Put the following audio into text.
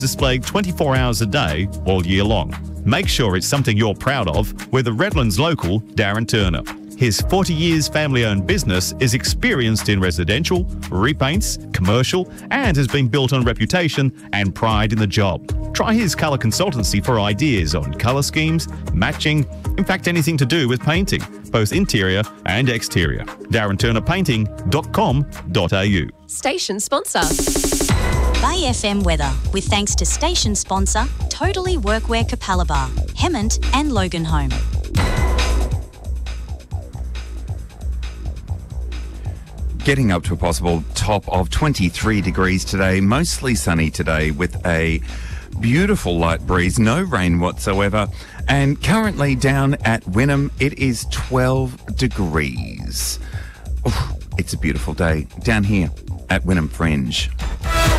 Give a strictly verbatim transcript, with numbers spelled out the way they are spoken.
displayed twenty-four hours a day all year long. Make sure it's something you're proud of with the Redlands local Darren Turner. His forty years family-owned business is experienced in residential, repaints, commercial, and has been built on reputation and pride in the job. Try his colour consultancy for ideas on colour schemes, matching, in fact anything to do with painting, both interior and exterior. darren turner painting dot com dot a u. Station sponsor. Bay F M weather, with thanks to station sponsor Totally Workwear Capalaba, Hemmant and Loganholme. Getting up to a possible top of twenty-three degrees today, mostly sunny today with a beautiful light breeze, no rain whatsoever. And currently down at Wynnum, it is twelve degrees. Oof, it's a beautiful day down here at Wynnum Fringe.